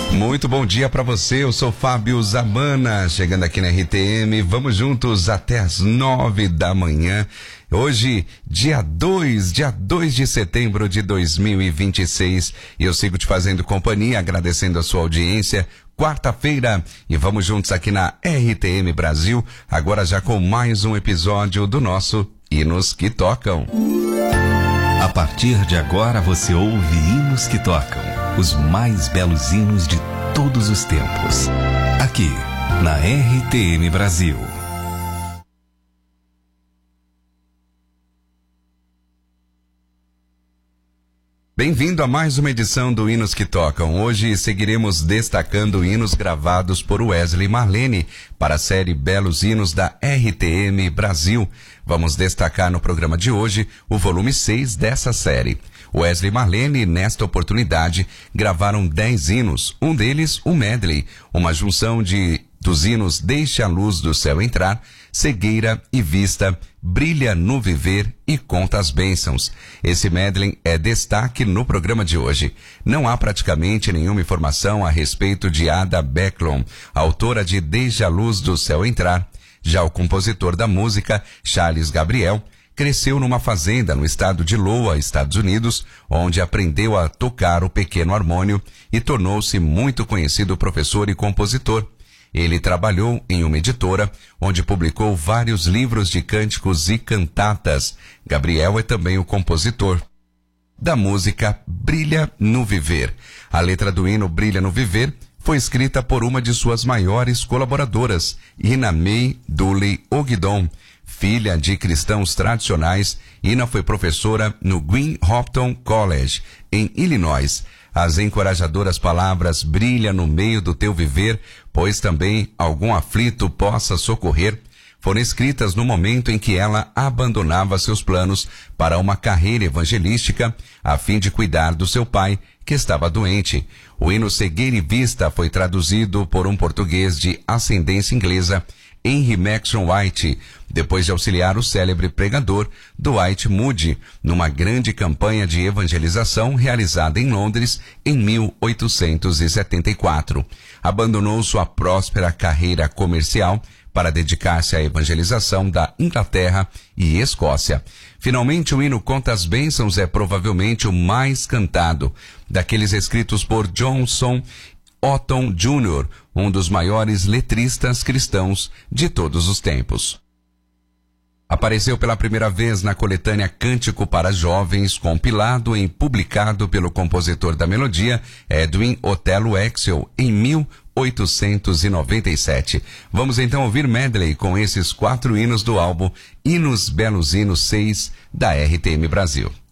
Muito bom dia para você, eu sou Fábio Zamana, chegando aqui na RTM, vamos juntos até as 9 da manhã. Hoje, dia 2 de setembro de 2026, e eu sigo te fazendo companhia, agradecendo a sua audiência. Quarta-feira, e vamos juntos aqui na RTM Brasil, agora já com mais um episódio do nosso Hinos que Tocam. A partir de agora você ouve Hinos que Tocam, os mais belos hinos de todos os tempos, aqui na RTM Brasil. Bem-vindo a mais uma edição do Hinos que Tocam. Hoje seguiremos destacando hinos gravados por Wesley Marlene para a série Belos Hinos da RTM Brasil. Vamos destacar no programa de hoje o volume 6 dessa série. Wesley Marlene, nesta oportunidade, gravaram 10 hinos, um deles um medley, uma junção dos hinos Deixa a Luz do Céu Entrar, Cegueira e Vista, Brilha no Viver e Conta as Bênçãos. Esse medley é destaque no programa de hoje. Não há praticamente nenhuma informação a respeito de Ada Backlund, autora de Deixa a Luz do Céu Entrar. Já o compositor da música, Charles Gabriel, cresceu numa fazenda no estado de Iowa, Estados Unidos, onde aprendeu a tocar o pequeno harmônio e tornou-se muito conhecido professor e compositor. Ele trabalhou em uma editora, onde publicou vários livros de cânticos e cantatas. Gabriel é também o compositor da música Brilha no Viver. A letra do hino Brilha no Viver foi escrita por uma de suas maiores colaboradoras, Ina May Dooley Ogdon. Filha de cristãos tradicionais, Ina foi professora no Green Hopton College, em Illinois. As encorajadoras palavras brilha no meio do teu viver, pois também algum aflito possa socorrer, foram escritas no momento em que ela abandonava seus planos para uma carreira evangelística a fim de cuidar do seu pai, que estava doente. O hino Cegueira e Vista foi traduzido por um português de ascendência inglesa, Henry Maxwell White, depois de auxiliar o célebre pregador Dwight Moody numa grande campanha de evangelização realizada em Londres em 1874. Abandonou sua próspera carreira comercial para dedicar-se à evangelização da Inglaterra e Escócia. Finalmente, o hino Conta as Bênçãos é provavelmente o mais cantado, daqueles escritos por Johnson Otton Jr., um dos maiores letristas cristãos de todos os tempos. Apareceu pela primeira vez na coletânea Cântico para Jovens, compilado e publicado pelo compositor da melodia, Edwin Othello Axel, em 1897. Vamos então ouvir medley com esses 4 hinos do álbum Hinos Belos Hinos 6 da RTM Brasil.